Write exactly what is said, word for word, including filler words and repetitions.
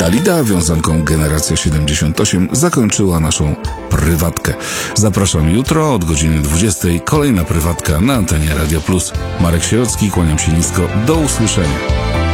Dalida wiązanką Generacja siedemdziesiąt osiem zakończyła naszą prywatkę. Zapraszam jutro od godziny dwudziestej. Kolejna prywatka na antenie Radio Plus. Marek Sierocki, kłaniam się nisko. Do usłyszenia.